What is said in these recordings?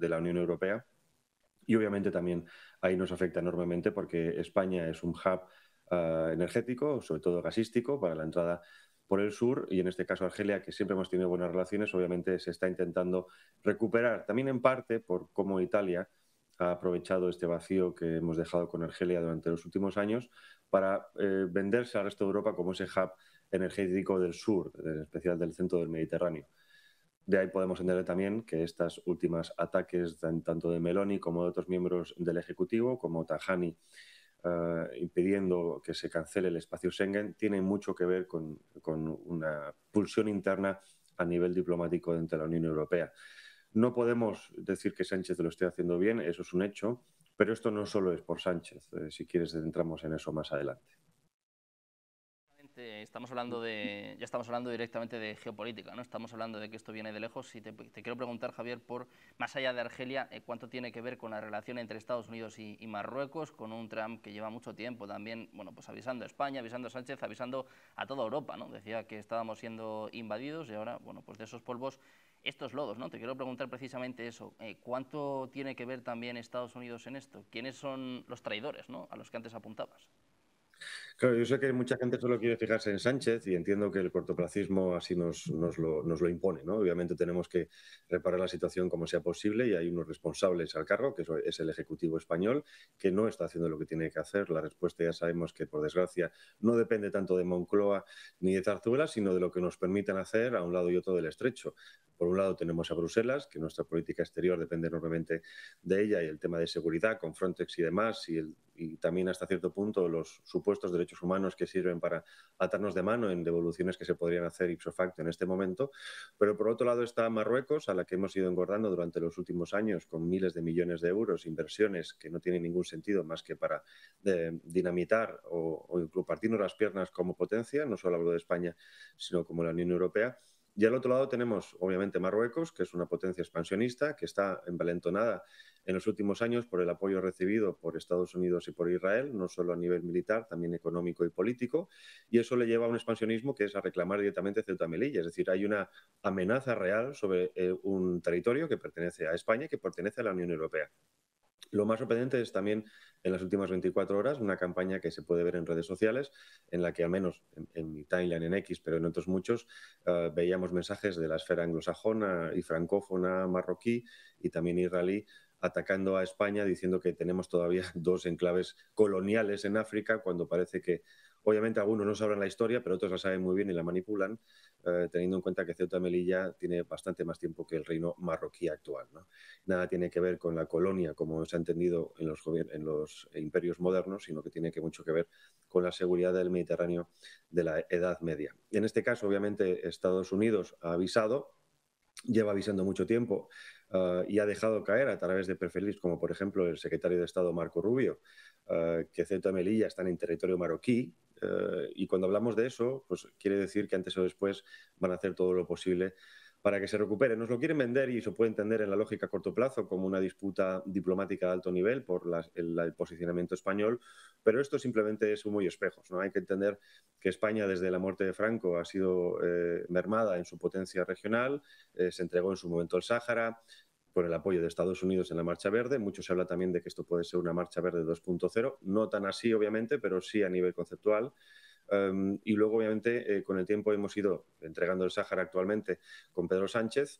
de la Unión Europea. Y obviamente también ahí nos afecta enormemente porque España es un hub energético, sobre todo gasístico, para la entrada por el sur, y en este caso Argelia, que siempre hemos tenido buenas relaciones, obviamente se está intentando recuperar, también en parte por cómo Italia ha aprovechado este vacío que hemos dejado con Argelia durante los últimos años para venderse al resto de Europa como ese hub energético del sur, en especial del centro del Mediterráneo. De ahí podemos entender también que estos últimos ataques, tanto de Meloni como de otros miembros del Ejecutivo, como Tajani, impidiendo que se cancele el espacio Schengen, tienen mucho que ver con una pulsión interna a nivel diplomático dentro de la Unión Europea. No podemos decir que Sánchez lo esté haciendo bien, eso es un hecho, pero esto no solo es por Sánchez. Si quieres, entramos en eso más adelante. Ya estamos hablando directamente de geopolítica, ¿no? Estamos hablando de que esto viene de lejos y te quiero preguntar, Javier, por más allá de Argelia, cuánto tiene que ver con la relación entre Estados Unidos y Marruecos, con un Trump que lleva mucho tiempo también, bueno, pues avisando a España, avisando a Sánchez, avisando a toda Europa, ¿no? Decía que estábamos siendo invadidos y ahora, bueno, pues de esos polvos, estos lodos, ¿no? Te quiero preguntar precisamente eso, ¿cuánto tiene que ver también Estados Unidos en esto? ¿Quiénes son los traidores, ¿no?, a los que antes apuntabas? Claro, yo sé que mucha gente solo quiere fijarse en Sánchez y entiendo que el cortoplacismo así nos lo impone, ¿no? Obviamente tenemos que reparar la situación como sea posible y hay unos responsables al cargo, que es el Ejecutivo español, que no está haciendo lo que tiene que hacer. La respuesta ya sabemos que, por desgracia, no depende tanto de Moncloa ni de Zarzuela, sino de lo que nos permitan hacer a un lado y otro del estrecho. Por un lado tenemos a Bruselas, que nuestra política exterior depende enormemente de ella, y el tema de seguridad con Frontex y demás, y también hasta cierto punto los supuestos derechos humanos que sirven para atarnos de mano en devoluciones que se podrían hacer ipso facto en este momento. Pero por otro lado está Marruecos, a la que hemos ido engordando durante los últimos años con miles de millones de euros, inversiones que no tienen ningún sentido más que para dinamitar o incluso partirnos las piernas como potencia. No solo hablo de España, sino como la Unión Europea. Y al otro lado tenemos, obviamente, Marruecos, que es una potencia expansionista, que está envalentonada en los últimos años por el apoyo recibido por Estados Unidos y por Israel, no solo a nivel militar, también económico y político, y eso le lleva a un expansionismo que es a reclamar directamente Ceuta y Melilla. Es decir, hay una amenaza real sobre un territorio que pertenece a España y que pertenece a la Unión Europea. Lo más sorprendente es también en las últimas 24 horas una campaña que se puede ver en redes sociales en la que, al menos en mi timeline en X, pero en otros muchos, veíamos mensajes de la esfera anglosajona y francófona marroquí y también israelí atacando a España, diciendo que tenemos todavía dos enclaves coloniales en África, cuando parece que, obviamente, algunos no saben la historia, pero otros la saben muy bien y la manipulan, teniendo en cuenta que Ceuta y Melilla tiene bastante más tiempo que el reino marroquí actual, ¿no? Nada tiene que ver con la colonia, como se ha entendido en los imperios modernos, sino que tiene mucho que ver con la seguridad del Mediterráneo de la Edad Media. En este caso, obviamente, Estados Unidos ha avisado, lleva avisando mucho tiempo, y ha dejado caer a través de perfiles como, por ejemplo, el secretario de Estado Marco Rubio, que Ceuta y Melilla están en territorio marroquí. Y cuando hablamos de eso, pues quiere decir que antes o después van a hacer todo lo posible para que se recupere. Nos lo quieren vender, y se puede entender en la lógica a corto plazo como una disputa diplomática de alto nivel por el posicionamiento español, pero esto simplemente es humo y espejos, ¿no? Hay que entender que España, desde la muerte de Franco, ha sido mermada en su potencia regional, se entregó en su momento el Sáhara, con el apoyo de Estados Unidos en la Marcha Verde. Mucho se habla también de que esto puede ser una Marcha Verde 2.0, no tan así, obviamente, pero sí a nivel conceptual. Y luego, obviamente, con el tiempo hemos ido entregando el Sáhara actualmente con Pedro Sánchez,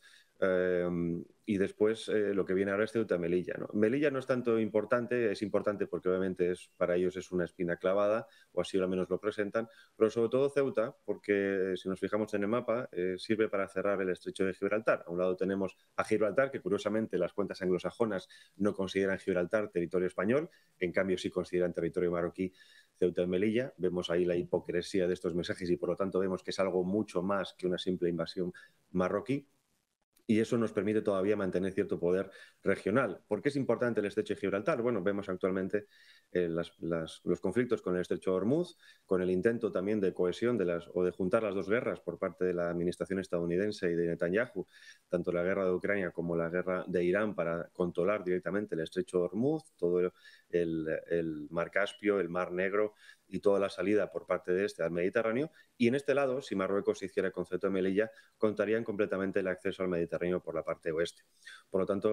y después lo que viene ahora es Ceuta y Melilla, ¿no? Melilla no es tanto importante, es importante porque obviamente para ellos es una espina clavada, o así al menos lo presentan, pero sobre todo Ceuta, porque si nos fijamos en el mapa, sirve para cerrar el estrecho de Gibraltar. A un lado tenemos a Gibraltar, que curiosamente las cuentas anglosajonas no consideran Gibraltar territorio español, en cambio sí consideran territorio marroquí Ceuta y Melilla. Vemos ahí la hipocresía de estos mensajes y por lo tanto vemos que es algo mucho más que una simple invasión marroquí. Y eso nos permite todavía mantener cierto poder regional. ¿Por qué es importante el estrecho de Gibraltar? Bueno, vemos actualmente los conflictos con el estrecho de Hormuz, con el intento también de cohesión o de juntar las dos guerras por parte de la administración estadounidense y de Netanyahu, tanto la guerra de Ucrania como la guerra de Irán, para controlar directamente el estrecho de Hormuz, todo el mar Caspio, el mar Negro y toda la salida por parte de este al Mediterráneo. Y en este lado, si Marruecos se hiciera con Ceuta y Melilla, contarían completamente el acceso al Mediterráneo por la parte oeste. Por lo tanto,